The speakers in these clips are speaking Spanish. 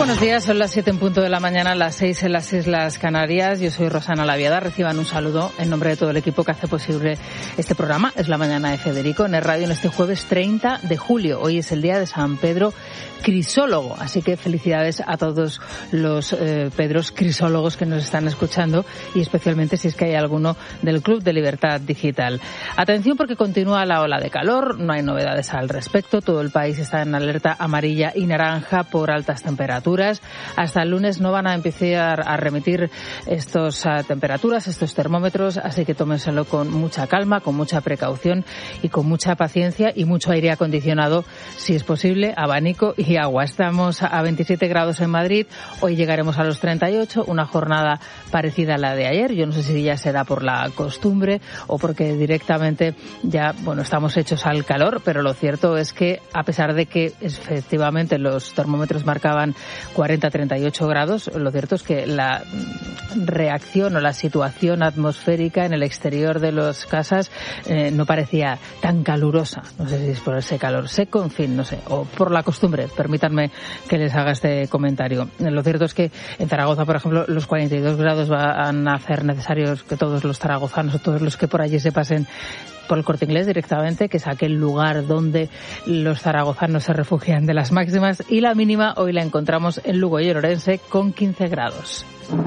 Buenos días, son las 7 en punto de la mañana, las 6 en las Islas Canarias. Yo soy Rosana Laviada. Reciban un saludo en nombre de todo el equipo que hace posible este programa. Es la mañana de Federico en el radio en este jueves 30 de julio. Hoy es el día de San Pedro Crisólogo, así que felicidades a todos los Pedros crisólogos que nos están escuchando y especialmente si es que hay alguno del Club de Libertad Digital. Atención porque continúa la ola de calor, no hay novedades al respecto, todo el país está en alerta amarilla y naranja por altas temperaturas. Hasta el lunes no van a empezar a remitir estos temperaturas, estos termómetros, así que tómenselo con mucha calma, con mucha precaución y con mucha paciencia y mucho aire acondicionado, si es posible, abanico y agua. Estamos a 27 grados en Madrid, hoy llegaremos a los 38, una jornada parecida a la de ayer. Yo no sé si ya será por la costumbre o porque directamente ya, estamos hechos al calor, pero lo cierto es que a pesar de que efectivamente los termómetros marcaban 40-38 grados, lo cierto es que la reacción o la situación atmosférica en el exterior de las casas no parecía tan calurosa. No sé si es por ese calor seco, en fin, no sé, o por la costumbre. Permítanme que les haga este comentario. Lo cierto es que en Zaragoza, por ejemplo, los 42 grados van a hacer necesarios que todos los zaragozanos o todos los que por allí se pasen por el Corte Inglés directamente, que es aquel lugar donde los zaragozanos se refugian de las máximas, y la mínima hoy la encontramos en Lugo y Orense con 15 grados.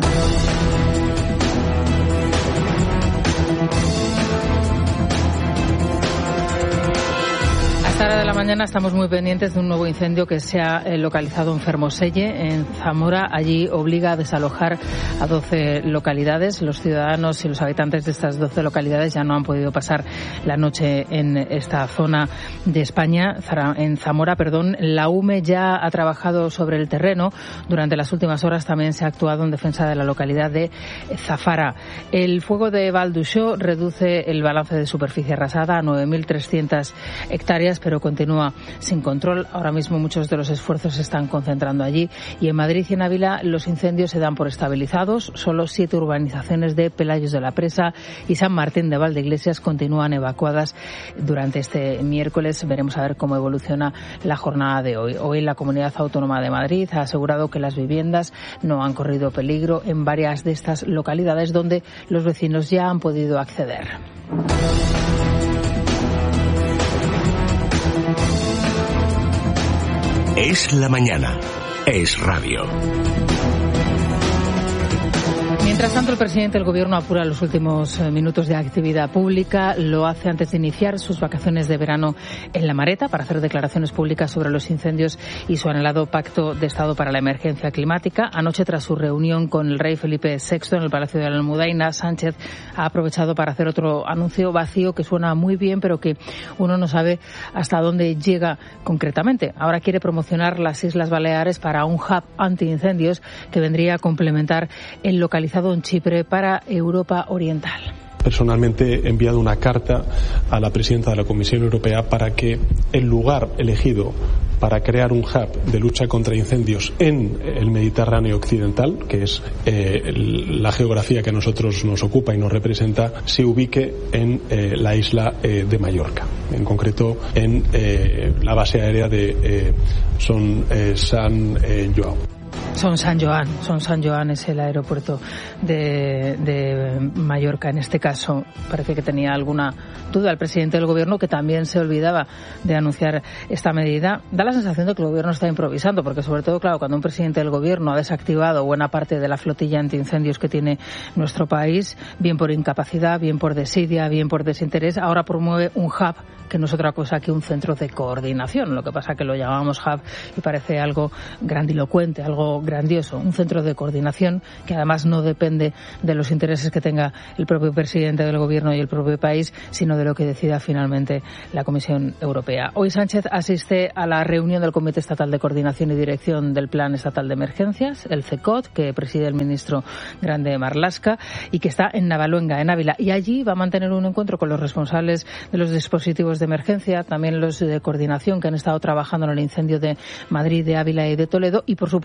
A esta hora de la mañana estamos muy pendientes de un nuevo incendio que se ha localizado en Fermoselle, en Zamora. Allí obliga a desalojar a 12 localidades. Los ciudadanos y los habitantes de estas 12 localidades ya no han podido pasar la noche en esta zona de España, en Zamora, La UME ya ha trabajado sobre el terreno. Durante las últimas horas también se ha actuado en defensa de la localidad de Zafara. El fuego de Val d'Uixó reduce el balance de superficie arrasada a 9.300 hectáreas, pero continúa sin control. Ahora mismo muchos de los esfuerzos se están concentrando allí, y en Madrid y en Ávila los incendios se dan por estabilizados. Solo 7 urbanizaciones de Pelayos de la Presa y San Martín de Valdeiglesias continúan evacuadas durante este miércoles. Veremos a ver cómo evoluciona la jornada de hoy. Hoy la Comunidad Autónoma de Madrid ha asegurado que las viviendas no han corrido peligro en varias de estas localidades donde los vecinos ya han podido acceder. Es la mañana. Es radio. Mientras tanto, el presidente del Gobierno apura los últimos minutos de actividad pública. Lo hace antes de iniciar sus vacaciones de verano en La Mareta para hacer declaraciones públicas sobre los incendios y su anhelado pacto de Estado para la emergencia climática. Anoche, tras su reunión con el rey Felipe VI en el Palacio de la Almudaina, Sánchez ha aprovechado para hacer otro anuncio vacío que suena muy bien, pero que uno no sabe hasta dónde llega concretamente. Ahora quiere promocionar las Islas Baleares para un hub antiincendios que vendría a complementar el localizado en Chipre para Europa Oriental. Personalmente he enviado una carta a la presidenta de la Comisión Europea para que el lugar elegido para crear un hub de lucha contra incendios en el Mediterráneo occidental, que es la geografía que a nosotros nos ocupa y nos representa, se ubique en la isla de Mallorca, en concreto en la base aérea de San Joan. Son San Joan es el aeropuerto de Mallorca. En este caso parece que tenía alguna duda el presidente del Gobierno, que también se olvidaba de anunciar esta medida. Da la sensación de que el Gobierno está improvisando, porque sobre todo, claro, cuando un presidente del Gobierno ha desactivado buena parte de la flotilla antiincendios que tiene nuestro país, bien por incapacidad, bien por desidia, bien por desinterés, ahora promueve un hub que no es otra cosa que un centro de coordinación. Lo que pasa que lo llamamos hub y parece algo grandilocuente, algo grandioso, un centro de coordinación que además no depende de los intereses que tenga el propio presidente del Gobierno y el propio país, sino de lo que decida finalmente la Comisión Europea. Hoy Sánchez asiste a la reunión del Comité Estatal de Coordinación y Dirección del Plan Estatal de Emergencias, el CECOT, que preside el ministro Grande Marlaska y que está en Navaluenga, en Ávila, y allí va a mantener un encuentro con los responsables de los dispositivos de emergencia, también los de coordinación que han estado trabajando en el incendio de Madrid, de Ávila y de Toledo, y por supuesto va a dar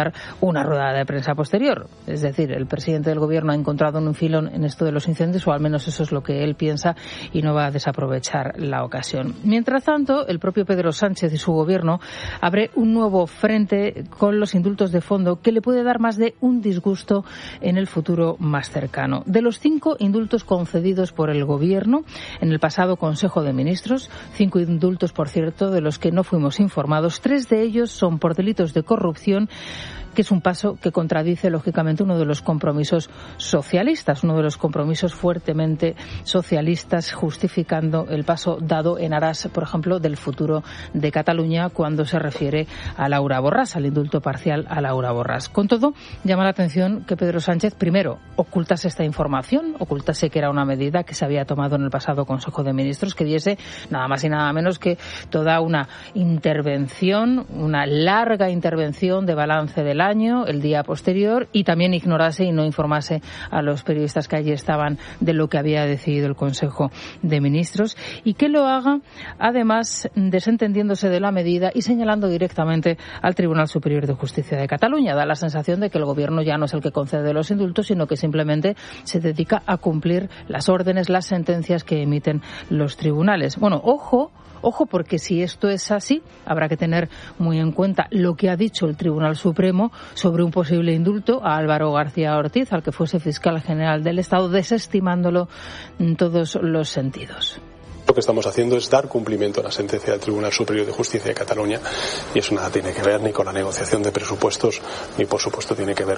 dar una rueda de prensa posterior. Es decir, el presidente del Gobierno ha encontrado un filón en esto de los incendios, o al menos eso es lo que él piensa, y no va a desaprovechar la ocasión. Mientras tanto, el propio Pedro Sánchez y su Gobierno abre un nuevo frente con los indultos de fondo que le puede dar más de un disgusto en el futuro más cercano. De los 5 indultos concedidos por el Gobierno en el pasado Consejo de Ministros, 5 indultos, por cierto, de los que no fuimos informados, 3 de ellos son por delitos de corrupción, que es un paso que contradice, lógicamente, uno de los compromisos socialistas, uno de los compromisos fuertemente socialistas, justificando el paso dado en aras, por ejemplo, del futuro de Cataluña, cuando se refiere a Laura Borràs, al indulto parcial a Laura Borràs. Con todo, llama la atención que Pedro Sánchez, primero, ocultase esta información, ocultase que era una medida que se había tomado en el pasado Consejo de Ministros, que diese nada más y nada menos que toda una intervención, una larga intervención de balance del año, el día posterior, y también ignorase y no informase a los periodistas que allí estaban de lo que había decidido el Consejo de Ministros, y que lo haga, además, desentendiéndose de la medida y señalando directamente al Tribunal Superior de Justicia de Cataluña. Da la sensación de que el Gobierno ya no es el que concede los indultos, sino que simplemente se dedica a cumplir las órdenes, las sentencias que emiten los tribunales. Bueno, ojo, porque si esto es así, habrá que tener muy en cuenta lo que ha dicho el Tribunal Supremo sobre un posible indulto a Álvaro García Ortiz, al que fuese fiscal general del Estado, desestimándolo en todos los sentidos. Lo que estamos haciendo es dar cumplimiento a la sentencia del Tribunal Superior de Justicia de Cataluña, y eso nada tiene que ver ni con la negociación de presupuestos, ni por supuesto tiene que ver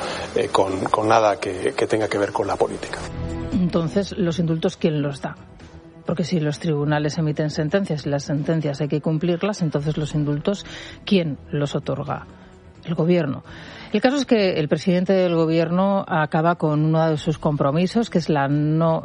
con nada que tenga que ver con la política. Entonces, ¿los indultos quién los da? Porque si los tribunales emiten sentencias y las sentencias hay que cumplirlas, entonces los indultos, ¿quién los otorga? El Gobierno. El caso es que el presidente del Gobierno acaba con uno de sus compromisos, que es la no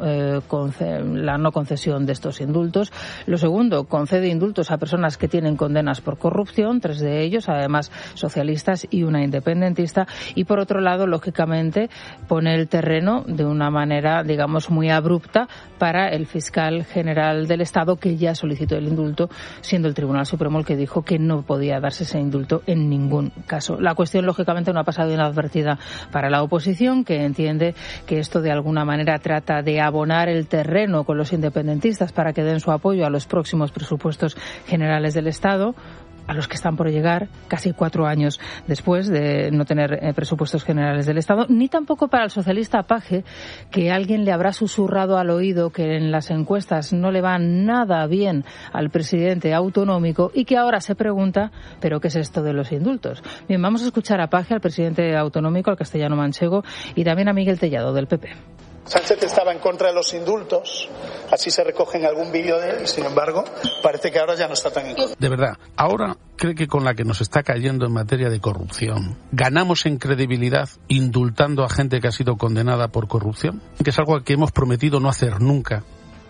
concesión de estos indultos. Lo segundo, concede indultos a personas que tienen condenas por corrupción, 3 de ellos, además socialistas y una independentista. Y por otro lado, lógicamente, pone el terreno de una manera, digamos, muy abrupta para el fiscal general del Estado, que ya solicitó el indulto, siendo el Tribunal Supremo el que dijo que no podía darse ese indulto en ningún caso. La cuestión, lógicamente, no ha pasado inadvertida para la oposición, que entiende que esto de alguna manera trata de abonar el terreno con los independentistas para que den su apoyo a los próximos presupuestos generales del Estado, a los que están por llegar casi 4 años después de no tener presupuestos generales del Estado, ni tampoco para el socialista Paje, que alguien le habrá susurrado al oído que en las encuestas no le va nada bien al presidente autonómico y que ahora se pregunta, ¿pero qué es esto de los indultos? Bien, vamos a escuchar a Paje, al presidente autonómico, al castellano-manchego, y también a Miguel Tellado, del PP. Sánchez estaba en contra de los indultos, así se recoge en algún vídeo de él, y sin embargo parece que ahora ya no está tan en contra. De verdad, ahora cree que con la que nos está cayendo en materia de corrupción, ¿ganamos en credibilidad indultando a gente que ha sido condenada por corrupción? Que es algo que hemos prometido no hacer nunca.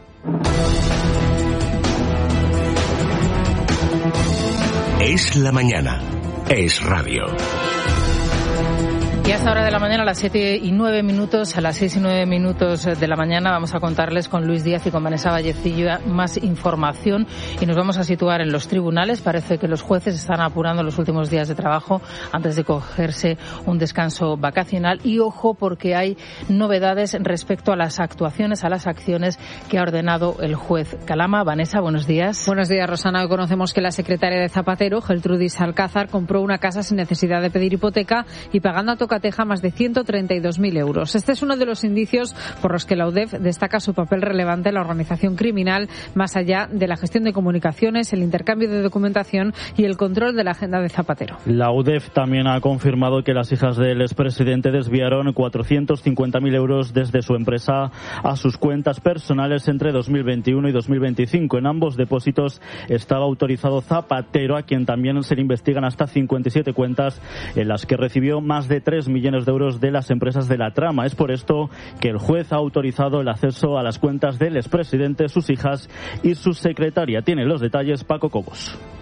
Es la mañana. Es radio. Y a esta hora de la mañana, a las 7:09, a las 6:09 de la mañana, vamos a contarles con Luis Díaz y con Vanessa Vallecillo más información, y nos vamos a situar en los tribunales. Parece que los jueces están apurando los últimos días de trabajo antes de cogerse un descanso vacacional, y ojo, porque hay novedades respecto a las actuaciones, a las acciones que ha ordenado el juez Calama. Vanessa, buenos días. Buenos días, Rosana. Hoy conocemos que la secretaria de Zapatero, Geltrudis Alcázar, compró una casa sin necesidad de pedir hipoteca y pagando a tocateja más de 132.000 euros. Este es uno de los indicios por los que la UDEF destaca su papel relevante en la organización criminal, más allá de la gestión de comunicaciones, el intercambio de documentación y el control de la agenda de Zapatero. La UDEF también ha confirmado que las hijas del expresidente desviaron 450.000 euros desde su empresa a sus cuentas personales entre 2021 y 2025. En ambos depósitos estaba autorizado Zapatero, a quien también se le investigan hasta 57 cuentas en las que recibió más de 3 millones de euros de las empresas de la trama. Es por esto que el juez ha autorizado el acceso a las cuentas del expresidente, sus hijas y su secretaria. Tiene los detalles Paco Cobos.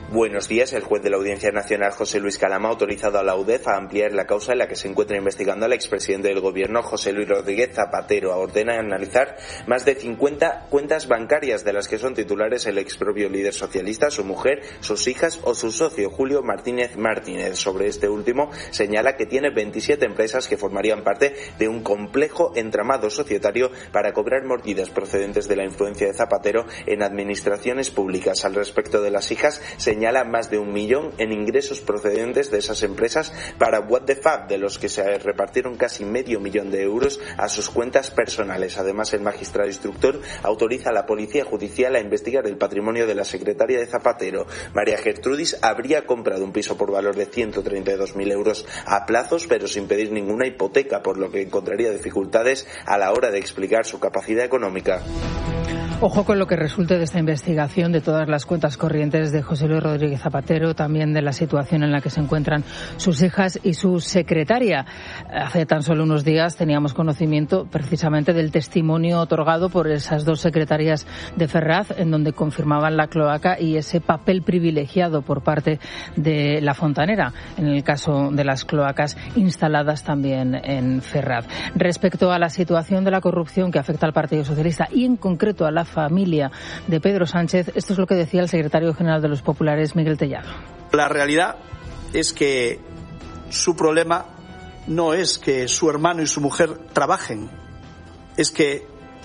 Buenos días. El juez de la Audiencia Nacional, José Luis Calama, ha autorizado a la UDEF a ampliar la causa en la que se encuentra investigando al expresidente del Gobierno, José Luis Rodríguez Zapatero. Ordena analizar más de 50 cuentas bancarias de las que son titulares el expropio líder socialista, su mujer, sus hijas o su socio, Julio Martínez Martínez. Sobre este último, señala que tiene 27 empresas que formarían parte de un complejo entramado societario para cobrar mordidas procedentes de la influencia de Zapatero en administraciones públicas. Al respecto de las hijas, señala más de 1 millón en ingresos procedentes de esas empresas para What the Fuck, de los que se repartieron casi medio millón de euros a sus cuentas personales. Además, el magistrado instructor autoriza a la Policía Judicial a investigar el patrimonio de la secretaria de Zapatero. María Gertrudis habría comprado un piso por valor de 132.000 euros a plazos, pero sin pedir ninguna hipoteca, por lo que encontraría dificultades a la hora de explicar su capacidad económica. Ojo con lo que resulte de esta investigación de todas las cuentas corrientes de José Luis Rodríguez Zapatero, también de la situación en la que se encuentran sus hijas y su secretaria. Hace tan solo unos días teníamos conocimiento precisamente del testimonio otorgado por esas 2 secretarias de Ferraz, en donde confirmaban la cloaca y ese papel privilegiado por parte de la fontanera, en el caso de las cloacas instaladas también en Ferraz. Respecto a la situación de la corrupción que afecta al Partido Socialista y en concreto a la familia de Pedro Sánchez, esto es lo que decía el secretario general de los Populares, Miguel Tellado. La realidad es que su problema no es que su hermano y su mujer trabajen, es que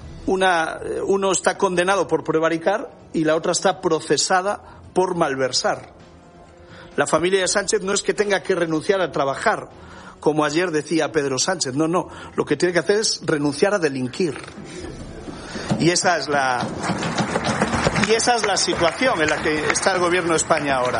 uno está condenado por prevaricar y la otra está procesada por malversar. La familia de Sánchez no es que tenga que renunciar a trabajar, como ayer decía Pedro Sánchez, no, lo que tiene que hacer es renunciar a delinquir. Y esa es la situación en la que está el Gobierno de España ahora.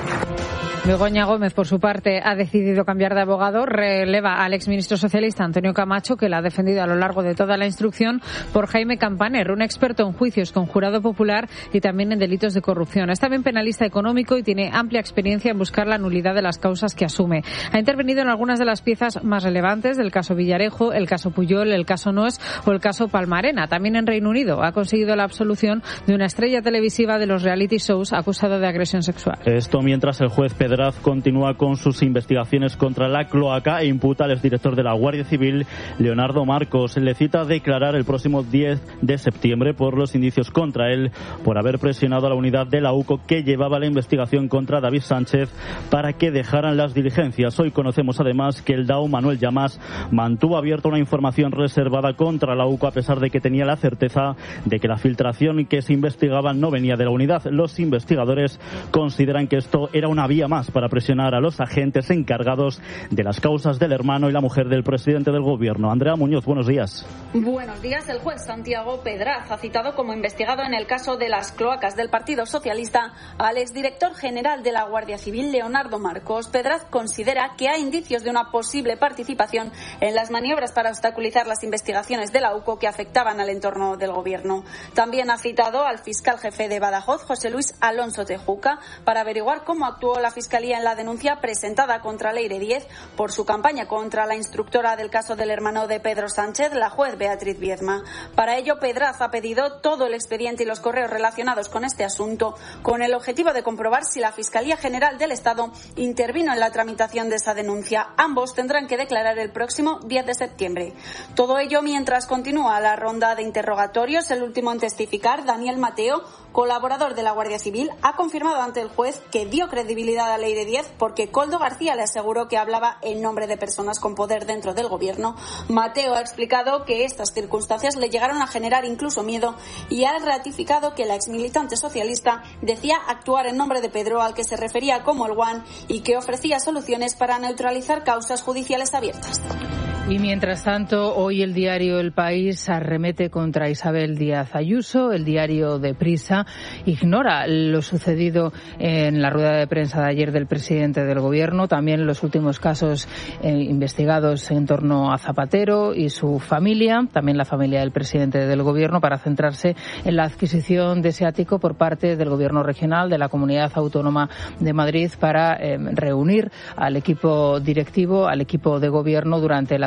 Begoña Gómez, por su parte, ha decidido cambiar de abogado. Releva al exministro socialista Antonio Camacho, que la ha defendido a lo largo de toda la instrucción, por Jaime Campaner, un experto en juicios con jurado popular y también en delitos de corrupción. Es también penalista económico y tiene amplia experiencia en buscar la nulidad de las causas que asume. Ha intervenido en algunas de las piezas más relevantes del caso Villarejo, el caso Pujol, el caso Noes o el caso Palmarena. También en Reino Unido ha conseguido la absolución de una estrella televisiva de los reality shows acusado de agresión sexual. Esto mientras el juez Pedraz continúa con sus investigaciones contra la cloaca e imputa al exdirector de la Guardia Civil, Leonardo Marcos. Le cita a declarar el próximo 10 de septiembre por los indicios contra él por haber presionado a la unidad de la UCO que llevaba la investigación contra David Sánchez para que dejaran las diligencias. Hoy conocemos además que el DAO Manuel Llamas mantuvo abierta una información reservada contra la UCO a pesar de que tenía la certeza de que la filtración que se investigaba no venía de la unidad. Los investigadores consideran que esto era una vía más para presionar a los agentes encargados de las causas del hermano y la mujer del presidente del Gobierno. Andrea Muñoz, buenos días. Buenos días. El juez Santiago Pedraz ha citado como investigado en el caso de las cloacas del Partido Socialista al exdirector general de la Guardia Civil, Leonardo Marcos. Pedraz considera que hay indicios de una posible participación en las maniobras para obstaculizar las investigaciones de la UCO que afectaban al entorno del Gobierno. También ha citado al fiscal jefe de Badajoz, José Luis Alonso Tejuca, para averiguar cómo actuó la Fiscalía en la denuncia presentada contra Leire Díez por su campaña contra la instructora del caso del hermano de Pedro Sánchez, la juez Beatriz Viedma. Para ello, Pedraz ha pedido todo el expediente y los correos relacionados con este asunto, con el objetivo de comprobar si la Fiscalía General del Estado intervino en la tramitación de esa denuncia. Ambos tendrán que declarar el próximo 10 de septiembre. Todo ello mientras continúa la ronda de interrogatorios. El último en testificar, Daniel Mateo, colaborador de la Guardia Civil, ha confirmado ante el juez que dio credibilidad a Leire Díez porque Koldo García le aseguró que hablaba en nombre de personas con poder dentro del Gobierno. Mateo ha explicado que estas circunstancias le llegaron a generar incluso miedo y ha ratificado que la exmilitante socialista decía actuar en nombre de Pedro, al que se refería como el One, y que ofrecía soluciones para neutralizar causas judiciales abiertas. Y mientras tanto, hoy el diario El País arremete contra Isabel Díaz Ayuso. El diario Deprisa ignora lo sucedido en la rueda de prensa de ayer del presidente del Gobierno, también los últimos casos investigados en torno a Zapatero y su familia, también la familia del presidente del Gobierno, para centrarse en la adquisición de ese ático por parte del Gobierno regional de la Comunidad Autónoma de Madrid para reunir al equipo directivo, al equipo de Gobierno durante las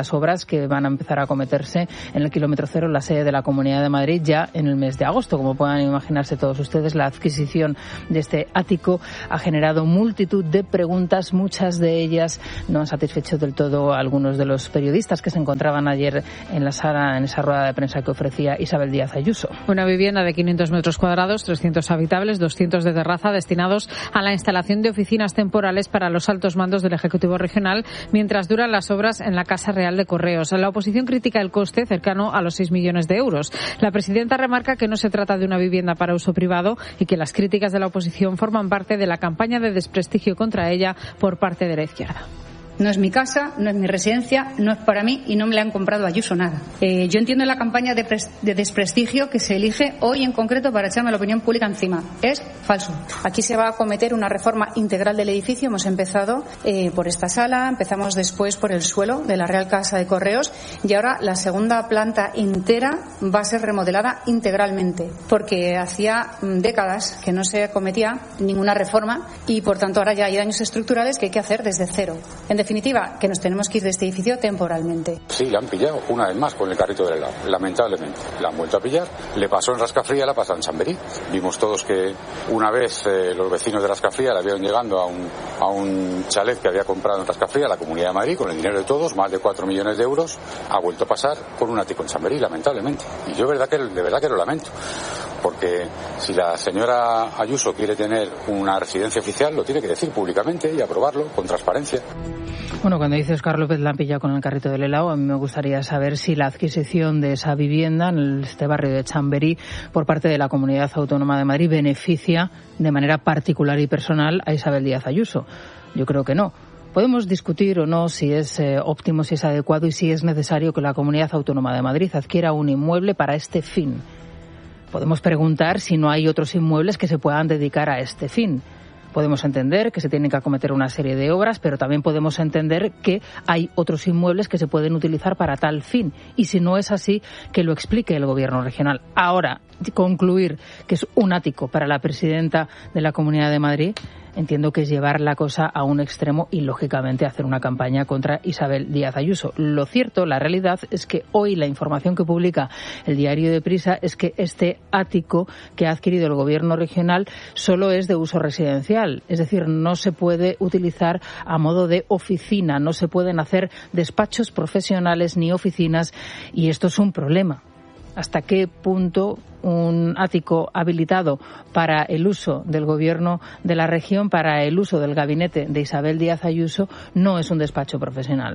las obras que van a empezar a acometerse en el kilómetro cero, en la sede de la Comunidad de Madrid, ya en el mes de agosto. Como puedan imaginarse todos ustedes, la adquisición de este ático ha generado multitud de preguntas. Muchas de ellas no han satisfecho del todo a algunos de los periodistas que se encontraban ayer en la sala, en esa rueda de prensa que ofrecía Isabel Díaz Ayuso. Una vivienda de 500 metros cuadrados, 300 habitables, 200 de terraza, destinados a la instalación de oficinas temporales para los altos mandos del Ejecutivo Regional mientras duran las obras en la Casa Real de Correos. La oposición critica el coste cercano a los 6 millones de euros. La presidenta remarca que no se trata de una vivienda para uso privado y que las críticas de la oposición forman parte de la campaña de desprestigio contra ella por parte de la izquierda. No es mi casa, no es mi residencia, no es para mí y no me le han comprado a Ayuso nada. Yo entiendo la campaña de desprestigio que se elige hoy en concreto para echarme la opinión pública encima. Es falso. Aquí se va a acometer una reforma integral del edificio. Hemos empezado por esta sala, empezamos después por el suelo de la Real Casa de Correos y ahora la segunda planta entera va a ser remodelada integralmente porque hacía décadas que no se acometía ninguna reforma y por tanto ahora ya hay daños estructurales que hay que hacer desde cero. En definitiva, que nos tenemos que ir de este edificio temporalmente. Sí, le han pillado una vez más con el carrito del helado, lamentablemente. La han vuelto a pillar, le pasó en Rascafría, la pasó en Chamberí. Vimos todos que una vez los vecinos de Rascafría la vieron llegando a un chalet que había comprado en Rascafría, la Comunidad de Madrid, con el dinero de todos, más de 4 millones de euros, ha vuelto a pasar con un ático en Chamberí, lamentablemente. Y yo de verdad que lo lamento. Porque si la señora Ayuso quiere tener una residencia oficial, lo tiene que decir públicamente y aprobarlo con transparencia. Bueno, cuando dice Óscar López la han pillado con el carrito del helado, a mí me gustaría saber si la adquisición de esa vivienda en este barrio de Chamberí por parte de la Comunidad Autónoma de Madrid beneficia de manera particular y personal a Isabel Díaz Ayuso. Yo creo que no. Podemos discutir o no si es óptimo, si es adecuado y si es necesario que la Comunidad Autónoma de Madrid adquiera un inmueble para este fin. Podemos preguntar si no hay otros inmuebles que se puedan dedicar a este fin. Podemos entender que se tienen que acometer una serie de obras, pero también podemos entender que hay otros inmuebles que se pueden utilizar para tal fin. Y si no es así, que lo explique el Gobierno regional. Ahora, concluir que es un ático para la presidenta de la Comunidad de Madrid, entiendo que es llevar la cosa a un extremo y, lógicamente, hacer una campaña contra Isabel Díaz Ayuso. Lo cierto, la realidad, es que hoy la información que publica el diario de Prisa es que este ático que ha adquirido el Gobierno regional solo es de uso residencial. Es decir, no se puede utilizar a modo de oficina, no se pueden hacer despachos profesionales ni oficinas, y esto es un problema. ¿Hasta qué punto un ático habilitado para el uso del Gobierno de la región, para el uso del gabinete de Isabel Díaz Ayuso, no es un despacho profesional?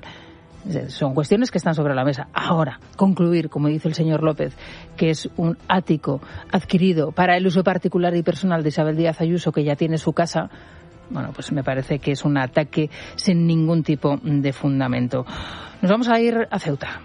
Son cuestiones que están sobre la mesa. Ahora, concluir, como dice el señor López, que es un ático adquirido para el uso particular y personal de Isabel Díaz Ayuso, que ya tiene su casa, bueno, pues me parece que es un ataque sin ningún tipo de fundamento. Nos vamos a ir a Ceuta.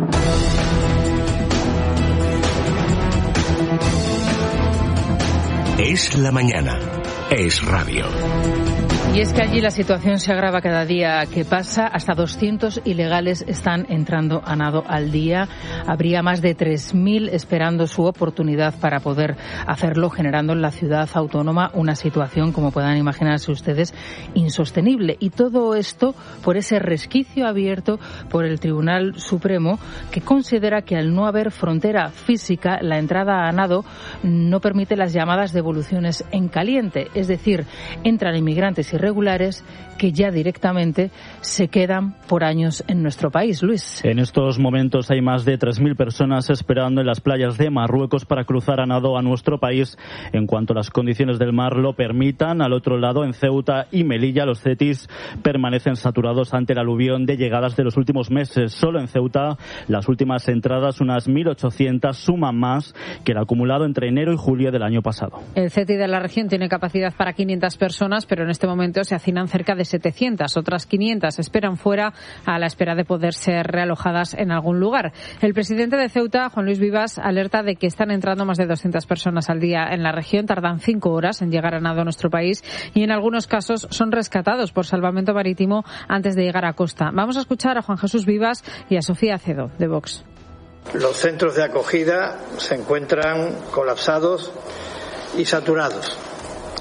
Es la mañana. Es radio. Y es que allí la situación se agrava cada día que pasa. Hasta 200 ilegales están entrando a nado al día. Habría más de 3.000 esperando su oportunidad para poder hacerlo, generando en la ciudad autónoma una situación, como puedan imaginarse ustedes, insostenible. Y todo esto por ese resquicio abierto por el Tribunal Supremo, que considera que al no haber frontera física, la entrada a nado no permite las llamadas devoluciones en caliente. Es decir, entran inmigrantes irregulares que ya directamente se quedan por años en nuestro país. Luis. En estos momentos hay más de 3.000 personas esperando en las playas de Marruecos para cruzar a nado a nuestro país en cuanto las condiciones del mar lo permitan. Al otro lado, en Ceuta y Melilla, los cetis permanecen saturados ante el aluvión de llegadas de los últimos meses. Solo en Ceuta, las últimas entradas, unas 1.800, suman más que el acumulado entre enero y julio del año pasado. El CETI de la región tiene capacidad para 500 personas, pero en este momento se hacinan cerca de 700. Otras 500 esperan fuera a la espera de poder ser realojadas en algún lugar. El presidente de Ceuta, Juan Luis Vivas, alerta de que están entrando más de 200 personas al día en la región. Tardan 5 horas en llegar a nado a nuestro país y en algunos casos son rescatados por salvamento marítimo antes de llegar a costa. Vamos a escuchar a Juan Jesús Vivas y a Sofía Acedo, de Vox. Los centros de acogida se encuentran colapsados y saturados.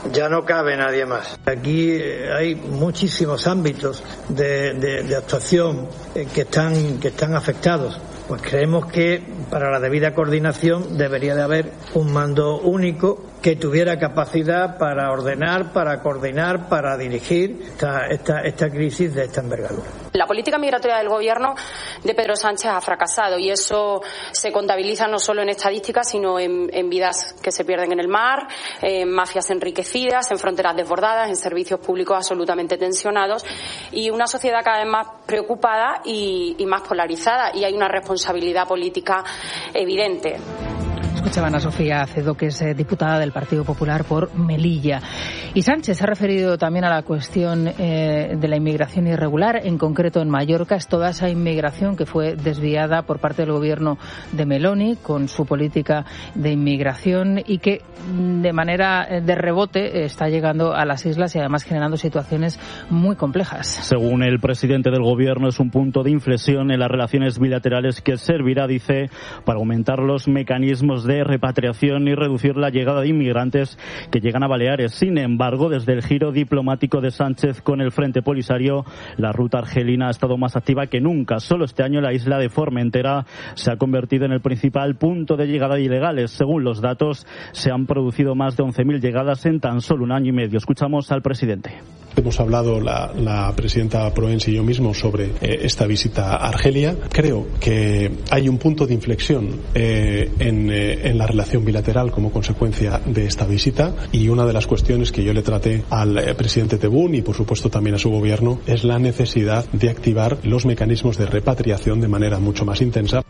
Ya no cabe nadie más. Aquí hay muchísimos ámbitos de actuación que están afectados. Pues creemos que para la debida coordinación debería de haber un mando único que tuviera capacidad para ordenar, para coordinar, para dirigir esta crisis de esta envergadura. La política migratoria del Gobierno de Pedro Sánchez ha fracasado y eso se contabiliza no solo en estadísticas, sino en vidas que se pierden en el mar, en mafias enriquecidas, en fronteras desbordadas, en servicios públicos absolutamente tensionados y una sociedad cada vez más preocupada y más polarizada, y hay una responsabilidad política evidente. Escuchaban a Sofía Acedo, que es diputada del Partido Popular por Melilla. Y Sánchez se ha referido también a la cuestión de la inmigración irregular, en concreto en Mallorca. Es toda esa inmigración que fue desviada por parte del gobierno de Meloni con su política de inmigración y que de manera de rebote está llegando a las islas y además generando situaciones muy complejas. Según el presidente del gobierno, es un punto de inflexión en las relaciones bilaterales que servirá, dice, para aumentar los mecanismos de repatriación y reducir la llegada de inmigrantes que llegan a Baleares. Sin embargo, desde el giro diplomático de Sánchez con el Frente Polisario, la ruta argelina ha estado más activa que nunca. Solo este año la isla de Formentera se ha convertido en el principal punto de llegada de ilegales. Según los datos, se han producido más de 11.000 llegadas en tan solo un año y medio. Escuchamos al presidente. Hemos hablado la presidenta Proens y yo mismo sobre esta visita a Argelia. Creo que hay un punto de inflexión en la relación bilateral como consecuencia de esta visita, y una de las cuestiones que yo le traté al presidente Tebboune y por supuesto también a su gobierno es la necesidad de activar los mecanismos de repatriación de manera mucho más intensa.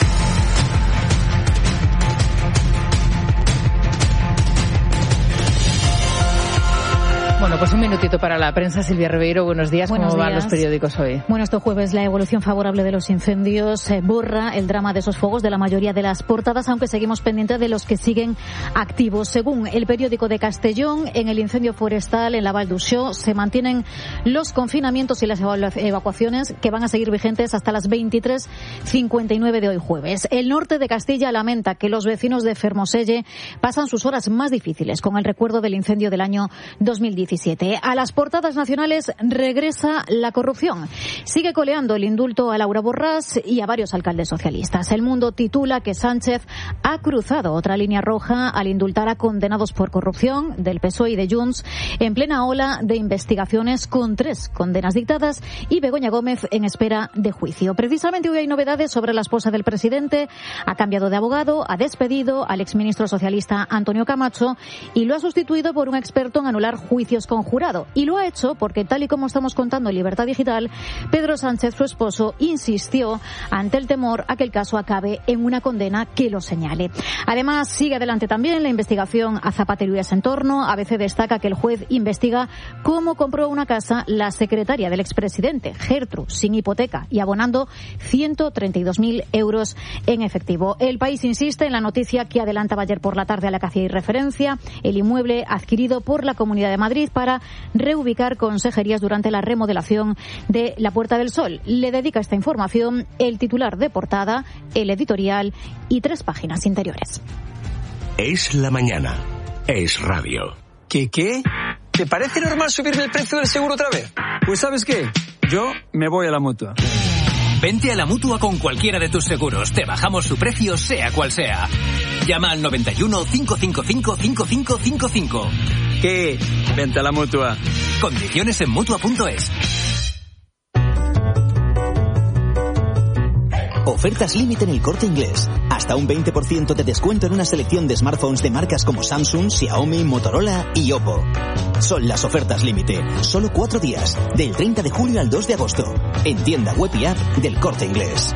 Bueno, pues un minutito para la prensa. Silvia Ribeiro, buenos días. ¿Cómo van los periódicos hoy? Bueno, este jueves la evolución favorable de los incendios borra el drama de esos fuegos de la mayoría de las portadas, aunque seguimos pendientes de los que siguen activos. Según el periódico de Castellón, en el incendio forestal en la Val d'Uixó se mantienen los confinamientos y las evacuaciones que van a seguir vigentes hasta las 23:59 de hoy jueves. El norte de Castilla lamenta que los vecinos de Fermoselle pasan sus horas más difíciles con el recuerdo del incendio del año 2017. A las portadas nacionales regresa la corrupción. Sigue coleando el indulto a Laura Borràs y a varios alcaldes socialistas. El Mundo titula que Sánchez ha cruzado otra línea roja al indultar a condenados por corrupción del PSOE y de Junts en plena ola de investigaciones, con 3 condenas dictadas y Begoña Gómez en espera de juicio. Precisamente hoy hay novedades sobre la esposa del presidente. Ha cambiado de abogado, ha despedido al exministro socialista Antonio Camacho y lo ha sustituido por un experto en anular juicios con jurado. Y lo ha hecho porque, tal y como estamos contando en Libertad Digital, Pedro Sánchez, su esposo, insistió ante el temor a que el caso acabe en una condena que lo señale. Además, sigue adelante también la investigación a Zapatero y a su entorno. ABC destaca que el juez investiga cómo compró una casa la secretaria del expresidente, Gertrude, sin hipoteca y abonando 132.000 euros en efectivo. El País insiste en la noticia que adelantaba ayer por la tarde a la que hacía referencia, el inmueble adquirido por la Comunidad de Madrid para reubicar consejerías durante la remodelación de la Puerta del Sol. Le dedica esta información el titular de portada, el editorial y 3 páginas interiores. Es la mañana. Es radio. ¿Qué? ¿Te parece normal subirle el precio del seguro otra vez? Pues ¿sabes qué? Yo me voy a la Mutua. Vente a la Mutua con cualquiera de tus seguros. Te bajamos su precio, sea cual sea. Llama al 91 555 5555. ¿Qué? Vente a la Mutua. Condiciones en Mutua.es. Ofertas límite en El Corte Inglés. Hasta un 20% de descuento en una selección de smartphones de marcas como Samsung, Xiaomi, Motorola y Oppo. Son las ofertas límite. Solo 4 días. Del 30 de julio al 2 de agosto. En tienda web y app del Corte Inglés.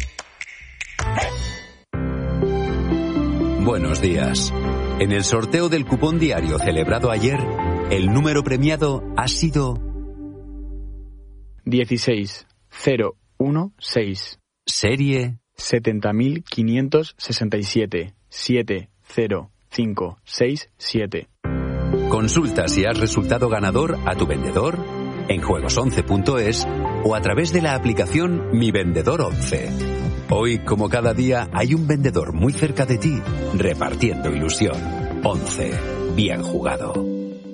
Buenos días. En el sorteo del cupón diario celebrado ayer, el número premiado ha sido 16016. Serie 70.567. 70567. Consulta si has resultado ganador a tu vendedor en juegos11.es o a través de la aplicación Mi Vendedor 11. Hoy, como cada día, hay un vendedor muy cerca de ti repartiendo ilusión. 11. Bien jugado.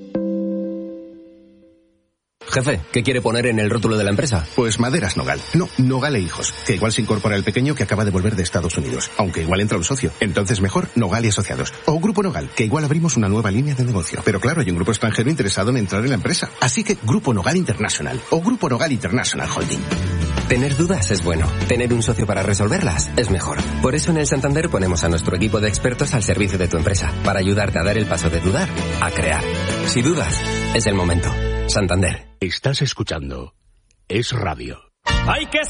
Jefe, ¿qué quiere poner en el rótulo de la empresa? Pues Maderas Nogal. No, Nogal e Hijos. Que igual se incorpora el pequeño que acaba de volver de Estados Unidos. Aunque igual entra un socio. Entonces mejor Nogal y Asociados. O Grupo Nogal, que igual abrimos una nueva línea de negocio. Pero claro, hay un grupo extranjero interesado en entrar en la empresa. Así que Grupo Nogal International. O Grupo Nogal International Holding. Tener dudas es bueno. Tener un socio para resolverlas es mejor. Por eso en el Santander ponemos a nuestro equipo de expertos al servicio de tu empresa. Para ayudarte a dar el paso de dudar a crear. Si dudas, es el momento. Santander. Estás escuchando Es Radio. Hay que